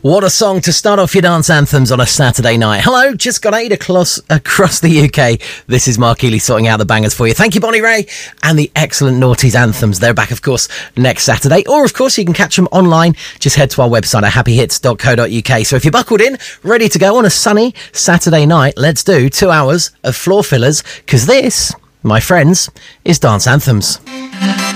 What a song to start off your dance anthems on a Saturday night. Hello, just got 8 across the UK. This is Mark Ely sorting out the bangers for you. Thank you, Bonnie Ray, and the excellent Naughties anthems. They're back, of course, next Saturday. Or, of course, you can catch them online. Just head to our website at happyhits.co.uk. So if you're buckled in, ready to go on a sunny Saturday night, let's do 2 hours of floor fillers, because this, my friends, is Dance Anthems.